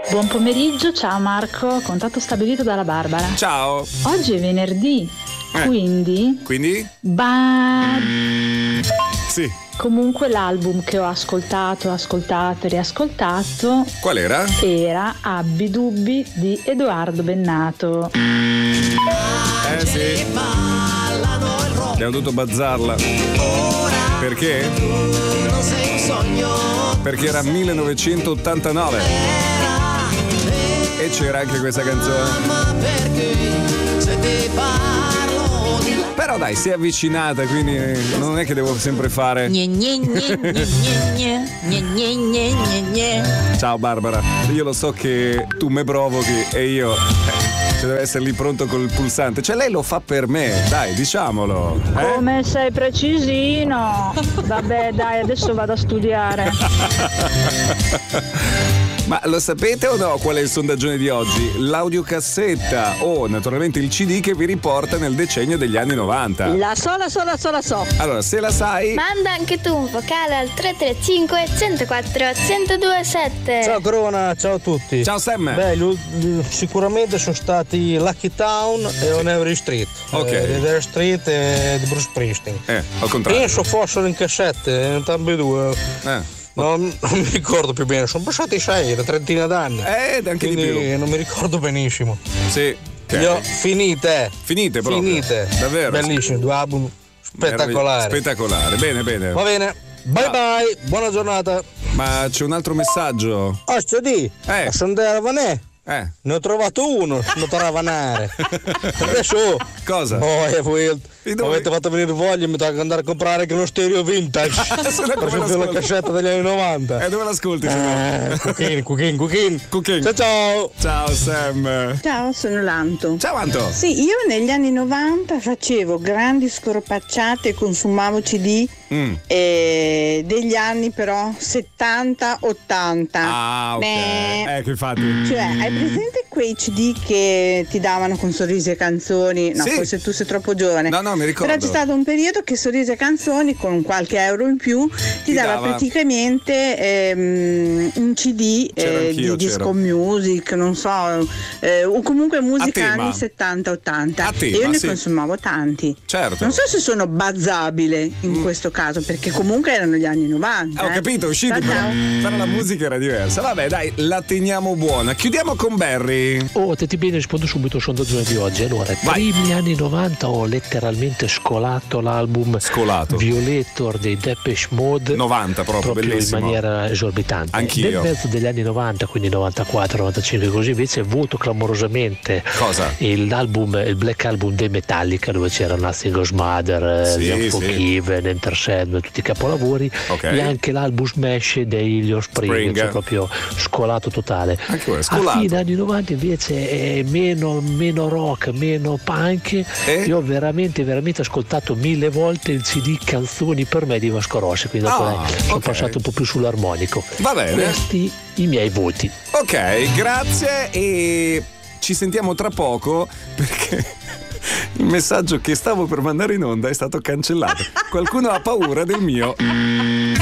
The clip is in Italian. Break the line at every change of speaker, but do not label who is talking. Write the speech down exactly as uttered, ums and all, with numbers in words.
Buon pomeriggio, ciao Marco, contatto stabilito dalla Barbara.
Ciao.
Oggi è venerdì,
eh.
quindi...
Quindi?
Ba...
Sì.
Comunque l'album che ho ascoltato, ascoltato e riascoltato...
Qual era?
Era Abbi Dubbi di Edoardo Bennato.
Eh sì. Abbiamo dovuto bazzarla. Perché? Perché era millenovecentottantanove e c'era anche questa canzone. Però dai, si è avvicinata, quindi non è che devo sempre fare.
Gne, gne, gne, gne, gne, gne, gne, gne, gne, gne.
Ciao Barbara, io lo so che tu me provochi e io cioè, deve essere lì pronto col pulsante. Cioè lei lo fa per me, dai, diciamolo. Eh?
Come sei precisino. Vabbè, dai, adesso vado a studiare.
Ma lo sapete o no qual è il sondaggione di oggi? L'audiocassetta o naturalmente il C D che vi riporta nel decennio degli anni novanta.
La so, la so, la so, la so.
Allora, se la sai...
Manda anche tu un vocale al tre tre cinque, uno zero quattro, uno zero due sette.
Ciao Corona, ciao a tutti.
Ciao Sam.
Beh, lu- sicuramente sono stati Lucky Town e On Every Street.
Ok.
Eh, di Dire Street e di Bruce Springsteen.
Eh, al contrario.
Penso fossero in cassette, entrambi e due.
Eh.
Non, non mi ricordo più bene, sono passati sei, una trentina d'anni.
Eh, anche
quindi
di più.
Non mi ricordo benissimo.
Sì. Okay.
Io, finite.
Finite proprio.
Finite.
Davvero.
Bellissimo, due album spettacolari.
Spettacolare, bene, bene.
Va bene. Bye ah. bye, buona giornata.
Ma c'è un altro messaggio.
Oh, sto di.
Eh.
A Sondera Vanè.
Eh.
Ne ho trovato uno, non ravanare. Adesso
cosa?
Oh, avete fatto venire voglia, mi tocca andare a comprare anche uno stereo vintage. Per esempio la cassetta degli anni novanta.
E eh, dove l'ascolti?
Eh, Cuchin, Cuchin, Cuchin.
Cuchin.
Ciao ciao.
Ciao Sam.
Ciao, sono Lanto.
Ciao Anto.
Sì, io negli anni novanta facevo grandi scorpacciate e consumavo C D mm. eh, degli anni però settanta ottanta.
Ah, ok.
Beh,
ecco infatti.
Cioè, hai presente quei C D che ti davano con Sorrisi e Canzoni? No,
sì.
forse tu sei troppo giovane.
No, no, mi ricordo.
Però c'è stato un periodo che Sorrisi e Canzoni con qualche euro in più ti, ti dava, dava praticamente ehm, un C D eh, di disco music, non so, eh, o comunque musica anni settanta ottanta. E io ne sì. consumavo tanti.
Certo.
Non so se sono bazzabile in mm. questo caso, perché comunque erano gli anni novanta.
Ah, ho
eh.
capito, usciti, però, però la musica era diversa. Vabbè, dai, la teniamo buona. Chiudiamo con Barry.
Oh, te ti bene, rispondo subito al sondaggio di oggi. Allora, primi anni novanta ho letteralmente scolato l'album
scolato.
Violator dei Depeche Mode
novanta proprio,
proprio
bellissimo.
in maniera esorbitante.
Anch'io.
Nel mezzo degli anni novanta, quindi novantaquattro novantacinque così, invece voto clamorosamente
cosa?
l'album, il Black Album dei Metallica, dove c'era Nothing Goes Mother,
sì,
Unforgiven, sì. Enter Sandman, tutti i capolavori,
okay.
e anche l'album Smash degli Offspring,
Spring.
cioè proprio scolato totale.
Anche quello,
a fine anni novanta invece è meno, meno rock, meno punk.
Eh?
Io ho veramente veramente ascoltato mille volte il C D Canzoni per me di Vasco Rossi, quindi dopo
ah,
sono
okay.
passato un po' più sull'armonico.
Va bene.
Questi i miei voti.
Ok, grazie e ci sentiamo tra poco perché il messaggio che stavo per mandare in onda è stato cancellato. Qualcuno ha paura del mio